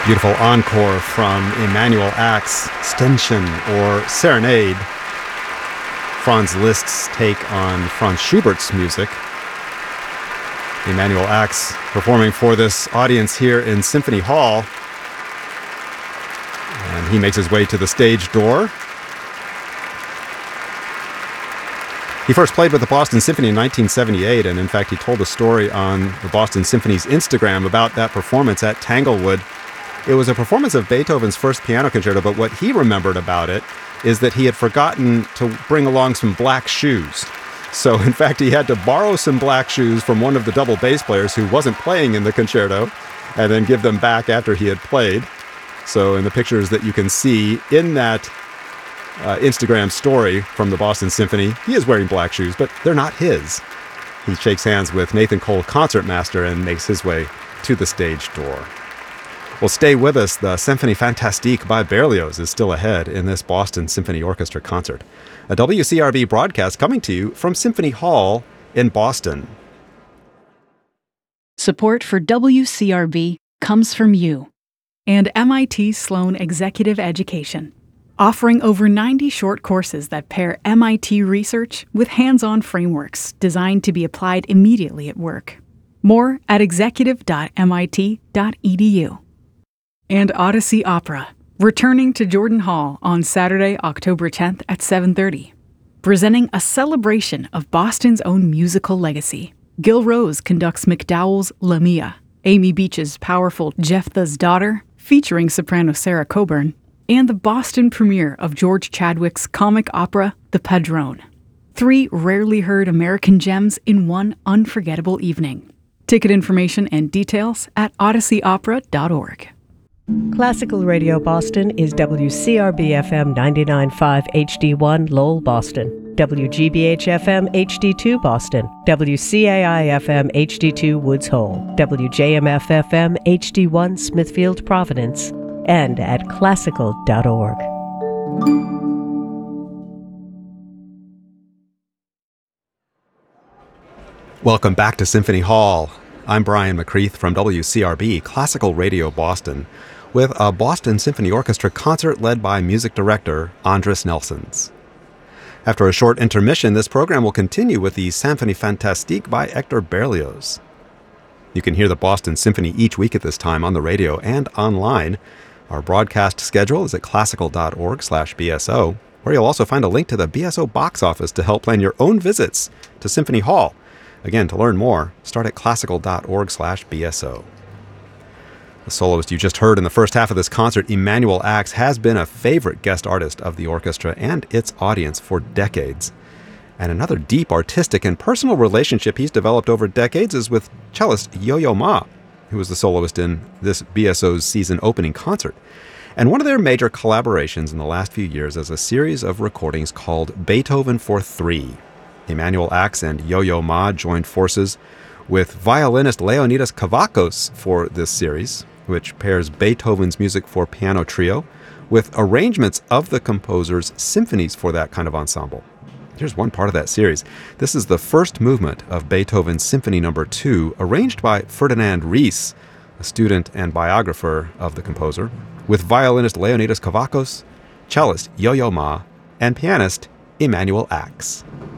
Beautiful encore from Emanuel Ax, Ständchen, or Serenade, Franz Liszt's take on Franz Schubert's music. Emanuel Ax performing for this audience here in Symphony Hall. And he makes his way to the stage door. He first played with the Boston Symphony in 1978, and in fact he told a story on the Boston Symphony's Instagram about that performance at Tanglewood. It was a performance of Beethoven's first piano concerto, but what he remembered about it is that he had forgotten to bring along some black shoes. So, in fact, he had to borrow some black shoes from one of the double bass players who wasn't playing in the concerto, and then give them back after he had played. So, in the pictures that you can see in that Instagram story from the Boston Symphony, he is wearing black shoes, but they're not his. He shakes hands with Nathan Cole, concertmaster, and makes his way to the stage door. Well, stay with us. The Symphonie Fantastique by Berlioz is still ahead in this Boston Symphony Orchestra concert. A WCRB broadcast coming to you from Symphony Hall in Boston. Support for WCRB comes from you and MIT Sloan Executive Education, offering over 90 short courses that pair MIT research with hands-on frameworks designed to be applied immediately at work. More at executive.mit.edu. And Odyssey Opera, returning to Jordan Hall on Saturday, October 10th at 7:30. Presenting a celebration of Boston's own musical legacy. Gil Rose conducts MacDowell's Lamia, Amy Beach's powerful Jephthah's Daughter, featuring soprano Sarah Coburn, and the Boston premiere of George Chadwick's comic opera, The Padrone. 3 rarely heard American gems in one unforgettable evening. Ticket information and details at odysseyopera.org. Classical Radio Boston is WCRB-FM 99.5 HD1 Lowell, Boston, WGBH-FM HD2 Boston, WCAI-FM HD2 Woods Hole, WJMF-FM HD1 Smithfield, Providence, and at classical.org. Welcome back to Symphony Hall. I'm Brian McCreath from WCRB, Classical Radio Boston, with a Boston Symphony Orchestra concert led by music director Andris Nelsons. After a short intermission, this program will continue with the Symphonie Fantastique by Hector Berlioz. You can hear the Boston Symphony each week at this time on the radio and online. Our broadcast schedule is at classical.org/BSO, where you'll also find a link to the BSO box office to help plan your own visits to Symphony Hall. Again, to learn more, start at classical.org/BSO. The soloist you just heard in the first half of this concert, Emanuel Ax, has been a favorite guest artist of the orchestra and its audience for decades. And another deep artistic and personal relationship he's developed over decades is with cellist Yo-Yo Ma, who was the soloist in this BSO's season opening concert. And one of their major collaborations in the last few years is a series of recordings called Beethoven for 3. Emanuel Ax and Yo-Yo Ma joined forces with violinist Leonidas Kavakos for this series, which pairs Beethoven's music for piano trio with arrangements of the composer's symphonies for that kind of ensemble. Here's one part of that series. This is the first movement of Beethoven's Symphony No. 2, arranged by Ferdinand Ries, a student and biographer of the composer, with violinist Leonidas Kavakos, cellist Yo-Yo Ma, and pianist Emanuel Ax.